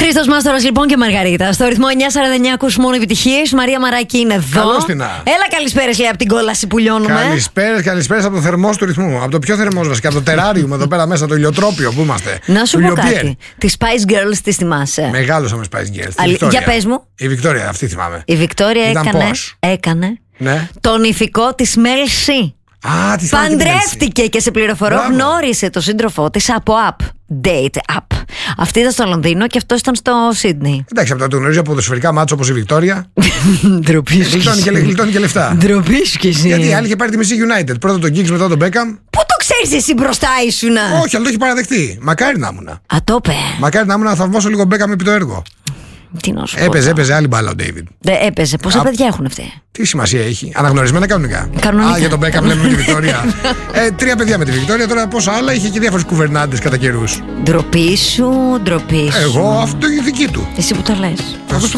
Χρήστος Μάστορας λοιπόν και Μαργαρίτα. Στο ρυθμό 949 ακούς μόνο επιτυχίες. Μαρία Μαράκη είναι εδώ. Καλώς την. Έλα, καλησπέρες λέει από την κόλαση που λιώνουμε. Καλησπέρες από το θερμό του ρυθμού. Από το πιο θερμό βασικά. Από το τεράριουμ εδώ πέρα μέσα, το ηλιοτρόπιο που είμαστε. Να σου πω κάτι. Τη Spice Girls τη θυμάσαι? Μεγάλωσα με Spice Girls. Για πες μου. Η Βικτόρια, αυτή θυμάμαι. Η Βικτόρια έκανε τον ηθικό της Mel C. Παντρεύτηκε και σε πληροφορώ γνώρισε το σύντροφό της από app. Date app. Αυτή ήταν στο Λονδίνο και αυτό ήταν στο Σίδνεϊ. Εντάξει, από το γνωρίζει από ποδοσφαιρικά μάτσο όπως η Βικτόρια. Ντροπή σου. Γλιτώνει και λεφτά. Ντροπή σου κι εσύ. Γιατί η άλλη είχε πάρει τη μισή United. Πρώτα τον Giggs, μετά τον Beckham. Πού το ξέρεις εσύ μπροστά ήσουνα? Όχι, αλλά το έχει παραδεχτεί. Μακάρι να ήμουνα. Α, το είπε. Μακάρι να ήμουνα να θαυμάσω λίγο Beckham επί το έργο. Τι να σου πω. Έπαιζε άλλη μπάλα ο Ντέιβιντ. Έπαιζε. Πόσα παιδιά έχουν αυτοί? Τι σημασία έχει? Αναγνωρισμένα κανονικά. Κανονικά. Για τον Μπέκαμ λέμε με τη Βικτόρια. 3 παιδιά με τη Βικτόρια. Τώρα πόσα άλλα είχε και διάφορους κουβερνάντες κατά καιρούς. Ντροπή σου, ντροπή σου. Εγώ αυτό είναι δική του. Εσύ που το λες. Αυτό